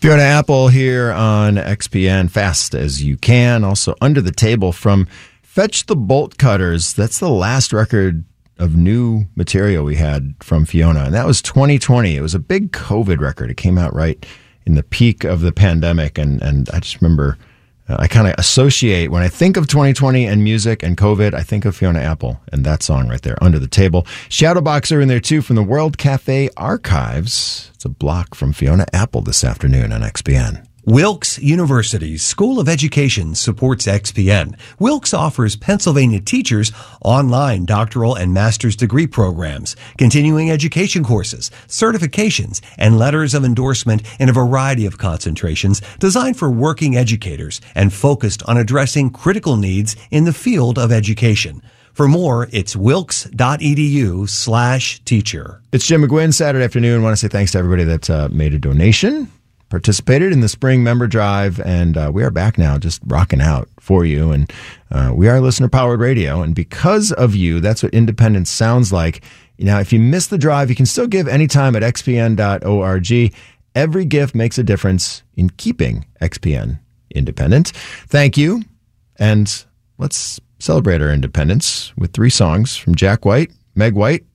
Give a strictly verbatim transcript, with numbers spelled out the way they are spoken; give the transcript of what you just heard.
Fiona Apple here on X P N, Fast as You Can. Also, Under the Table from Fetch the Bolt Cutters. That's the last record of new material we had from Fiona, and that was twenty twenty. It was a big COVID record. It came out right in the peak of the pandemic, and, and I just remember uh, I kind of associate, when I think of twenty twenty and music and COVID, I think of Fiona Apple and that song right there, Under the Table. Shadowboxer in there too from the World Cafe Archives. It's a block from Fiona Apple this afternoon on X P N. Wilkes University's School of Education supports X P N. Wilkes offers Pennsylvania teachers online doctoral and master's degree programs, continuing education courses, certifications, and letters of endorsement in a variety of concentrations designed for working educators and focused on addressing critical needs in the field of education. For more, it's wilkes.edu slash teacher. It's Jim McGuinn, Saturday afternoon. I want to say thanks to everybody that uh, made a donation, participated in the spring member drive, and uh, we are back now just rocking out for you. And uh, we are listener-powered radio, and because of you, that's what independence sounds like. Now, if you missed the drive, you can still give anytime at x p n dot org. Every gift makes a difference in keeping X P N independent. Thank you, and let's celebrate our independence with three songs from Jack White, Meg White,